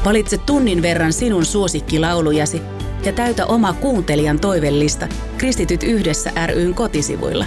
Valitse tunnin verran sinun suosikkilaulujasi ja täytä oma kuuntelijan toivellista Kristityt yhdessä ry:n kotisivuilla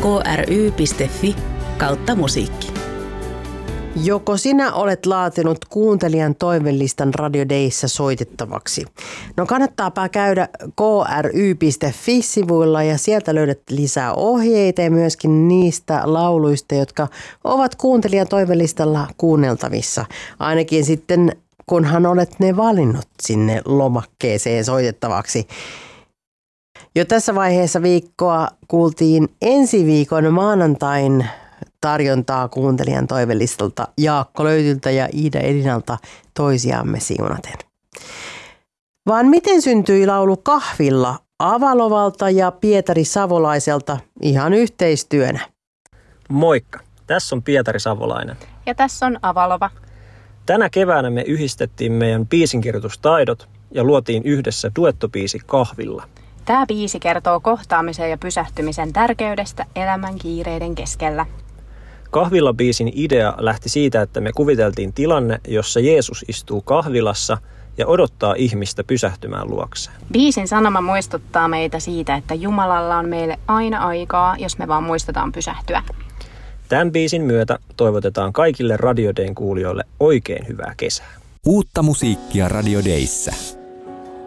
kry.fi/musiikki. Joko sinä olet laatinut kuuntelijan toivelistan Radio Dayssä soitettavaksi? No kannattaapa käydä kry.fi-sivuilla ja sieltä löydät lisää ohjeita ja myöskin niistä lauluista, jotka ovat kuuntelijan toivelistalla kuunneltavissa. Ainakin sitten kunhan olet ne valinnut sinne lomakkeeseen soitettavaksi. Jo tässä vaiheessa viikkoa kuultiin ensi viikon maanantain tarjontaa kuuntelijan toivelistalta Jaakko Löytyltä ja Iida Edinalta toisiamme siunaten. Vaan miten syntyi laulu Kahvilla Avalovalta ja Pietari Savolaiselta ihan yhteistyönä? Moikka, tässä on Pietari Savolainen. Ja tässä on Avalova. Tänä keväänä me yhdistettiin meidän biisinkirjoitustaidot ja luotiin yhdessä duettobiisi Kahvilla. Tämä biisi kertoo kohtaamisen ja pysähtymisen tärkeydestä elämän kiireiden keskellä. Kahvila-biisin idea lähti siitä, että me kuviteltiin tilanne, jossa Jeesus istuu kahvilassa ja odottaa ihmistä pysähtymään luokseen. Biisin sanoma muistuttaa meitä siitä, että Jumalalla on meille aina aikaa, jos me vaan muistetaan pysähtyä. Tämän biisin myötä toivotetaan kaikille Radio Dayn kuulijoille oikein hyvää kesää. Uutta musiikkia Radio Dayssä.